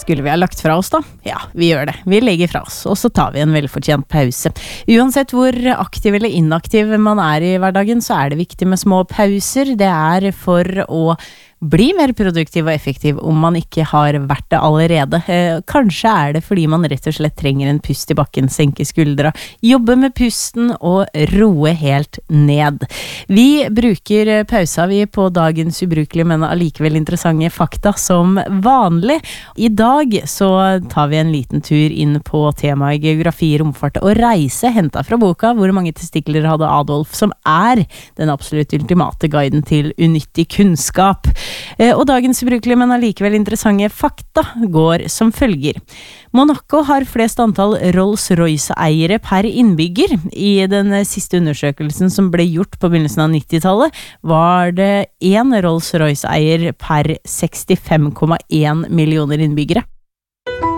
Skulle vi ha lagt fra oss da? Ja, vi gjør det. Vi legger fra oss, og så tar vi en velfortjent pause. Uansett hvor aktiv eller inaktiv man I hverdagen, så det viktig med små pauser. Det for å bli mer produktiv og effektiv om man ikke har vært det allerede. Kanskje det fordi man rett og slett trenger en pust I bakken, senke skuldra, jobbe med pusten og roe helt ned. Vi bruker pausa vi på dagens ubrukelige, men allikevel interessante fakta som vanlig. I dag så tar vi en liten tur inn på temaet geografi, romfart og reise, hentet fra boka Hvor mange testikler hadde Adolf, som den absolutt ultimate guiden til unyttig kunnskap. Og dagens ubrukelige, men allikevel interessante fakta går som følger. Monaco har flest antall Rolls-Royce-eiere per innbygger. I den siste undersøkelsen som ble gjort på begynnelsen av 90-tallet, var det en Rolls-Royce-eier per 65,1 millioner innbyggere.